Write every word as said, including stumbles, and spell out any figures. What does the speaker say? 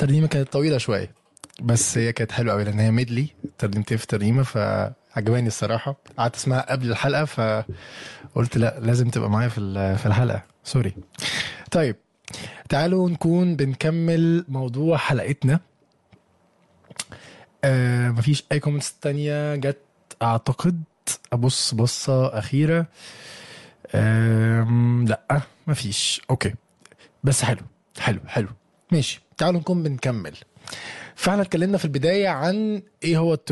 الترنيمه كانت طويله شويه، بس هي كانت حلوه قوي لان هي ميدلي ترنيمتين في ترنيمه، فعجباني الصراحه. قعدت اسمعها قبل الحلقه فقلت لا لازم تبقى معايا في ال- في الحلقه، سوري. طيب تعالوا نكون بنكمل موضوع حلقتنا. آه مفيش اي كومنتس تانية جت اعتقد. ابص بصة اخيرة. آم لا مفيش. اوكي بس حلو حلو حلو. ماشي تعالوا نكون بنكمل. فاحنا اتكلمنا في البداية عن ايه هو